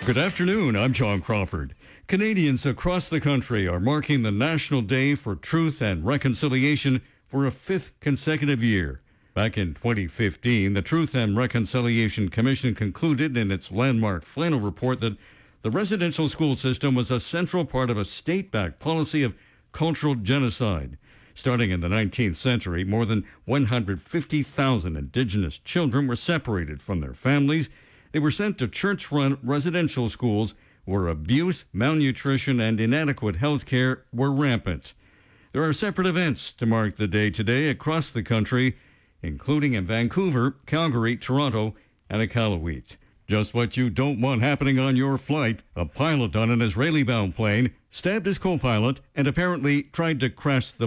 Good afternoon. I'm John Crawford. Canadians across the country are marking the National Day for Truth and Reconciliation for a fifth consecutive year. Back in 2015, the Truth and Reconciliation Commission concluded in its landmark Flannel report that the residential school system was a central part of a state-backed policy of cultural genocide. Starting in the 19th century, more than 150,000 Indigenous children were separated from their families. They were sent to church-run residential schools where abuse, malnutrition, and inadequate health care were rampant. There are separate events to mark the day today across the country, including in Vancouver, Calgary, Toronto, and Iqaluit. Just what you don't want happening on your flight. A pilot on an Israeli-bound plane stabbed his co-pilot and apparently tried to crash the